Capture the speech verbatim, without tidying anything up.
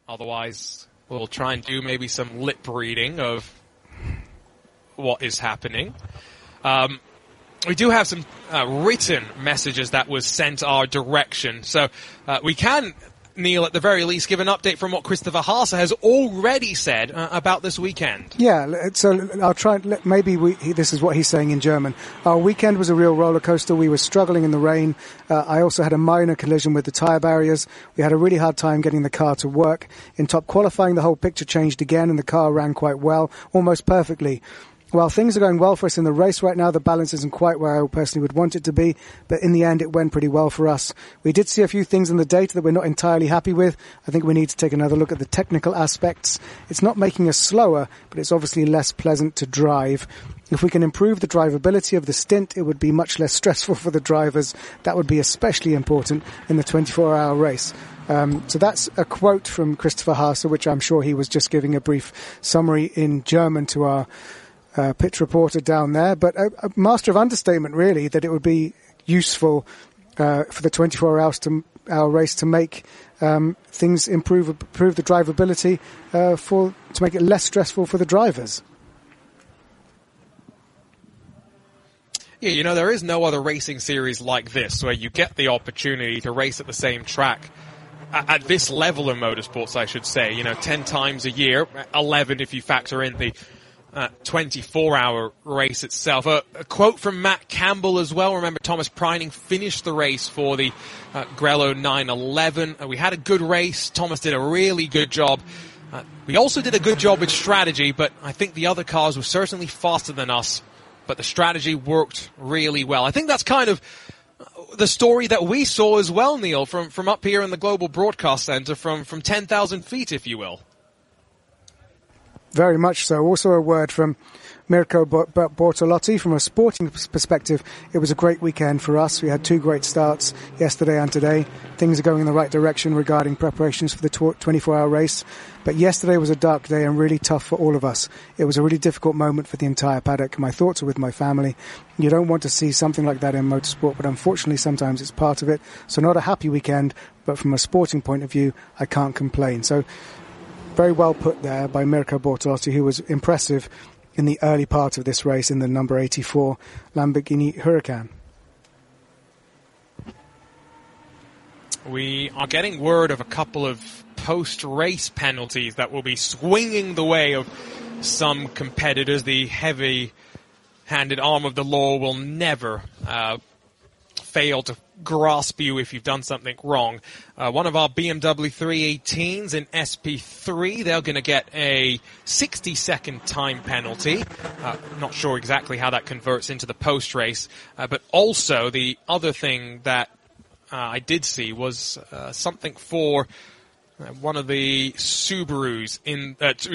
Otherwise, we'll try and do maybe some lip reading of what is happening. Um, we do have some uh, written messages that was sent our direction. So uh, we can, Neil, at the very least, give an update from what Christopher Haase has already said uh, about this weekend. Yeah, so I'll try, maybe we, this is what he's saying in German. Our weekend was a real roller coaster. We were struggling in the rain. Uh, I also had a minor collision with the tyre barriers. We had a really hard time getting the car to work. In top qualifying, the whole picture changed again and the car ran quite well, almost perfectly. While things are going well for us in the race right now, the balance isn't quite where I personally would want it to be, but in the end it went pretty well for us. We did see a few things in the data that we're not entirely happy with. I think we need to take another look at the technical aspects. It's not making us slower, but it's obviously less pleasant to drive. If we can improve the drivability of the stint, it would be much less stressful for the drivers. That would be especially important in the twenty-four hour race. Um, so that's a quote from Christopher Haase, which I'm sure he was just giving a brief summary in German to our Uh, pitch reporter down there, but a, a master of understatement, really, that it would be useful uh, for the twenty-four hours to, hour race to make um, things improve, improve the drivability uh, for to make it less stressful for the drivers. Yeah, you know, there is no other racing series like this where you get the opportunity to race at the same track at, at this level of motorsports, I should say. You know, ten times a year, eleven if you factor in the Uh, twenty-four hour race itself. Uh, a quote from Matt Campbell as well. Remember, Thomas Preining finished the race for the uh, Grello nine eleven. Uh, we had a good race. Thomas did a really good job. Uh, we also did a good job with strategy, but I think the other cars were certainly faster than us, but the strategy worked really well. I think that's kind of the story that we saw as well, Neil, from, from up here in the Global Broadcast Center, from, from ten thousand feet, if you will. Very much so. Also a word from Mirko Bortolotti. From a sporting perspective, it was a great weekend for us. We had two great starts yesterday and today. Things are going in the right direction regarding preparations for the twenty-four hour race. But yesterday was a dark day and really tough for all of us. It was a really difficult moment for the entire paddock. My thoughts are with my family. You don't want to see something like that in motorsport, but unfortunately sometimes it's part of it. So not a happy weekend, but from a sporting point of view, I can't complain. So very well put there by Mirko Bortolotti, who was impressive in the early part of this race in the number eighty-four Lamborghini Huracan. We are getting word of a couple of post-race penalties that will be swinging the way of some competitors. The heavy-handed arm of the law will never uh, fail to grasp you if you've done something wrong. Uh, one of our B M W three eighteens in S P three, they're going to get a sixty second time penalty. Uh, not sure exactly how that converts into the post-race. Uh, but also the other thing that uh, I did see was uh, something for uh, one of the Subarus in, uh,